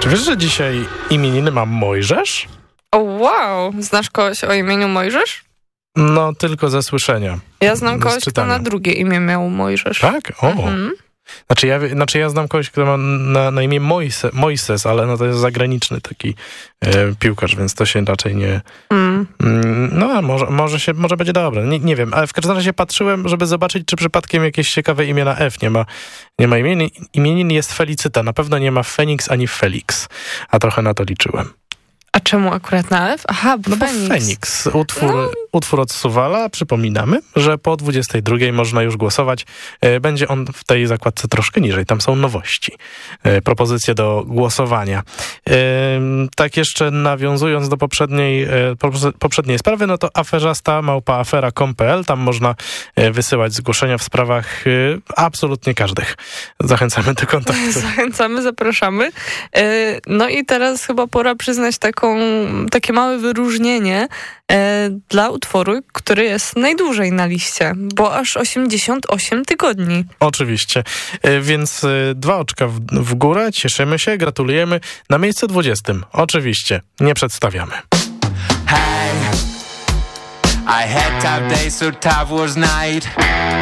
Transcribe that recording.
Czy wiesz, że dzisiaj imieniny ma Mojżesz? O wow, znasz kogoś o imieniu Mojżesz? No, tylko ze słyszenia. Ja znam kogoś, kto na drugie imię miał Mojżesz. Tak? O. Znaczy ja znam kogoś, kto ma na imię Mojses, ale no to jest zagraniczny taki piłkarz, więc to się raczej nie... No, a może będzie dobre. Nie wiem, ale w każdym razie patrzyłem, żeby zobaczyć, czy przypadkiem jakieś ciekawe imię na F nie ma imienin. Jest Felicyta. Na pewno nie ma Feniks ani Felix, a trochę na to liczyłem. A czemu akurat na F? Aha, bo Feniks. Utwór od Suwala. Przypominamy, że po 22:00 można już głosować. Będzie on w tej zakładce troszkę niżej. Tam są nowości. Propozycje do głosowania. Tak jeszcze nawiązując do poprzedniej sprawy, no to aferzasta@afera.com.pl. Tam można wysyłać zgłoszenia w sprawach absolutnie każdych. Zachęcamy do kontaktu. Zachęcamy, zapraszamy. No i teraz chyba pora przyznać takie małe wyróżnienie dla utworu, który jest najdłużej na liście, bo aż 88 tygodni. Oczywiście, więc 2 oczka w górę, cieszymy się, gratulujemy. Na miejscu 20 oczywiście nie przedstawiamy. Hey, I had tough days, so tough was night.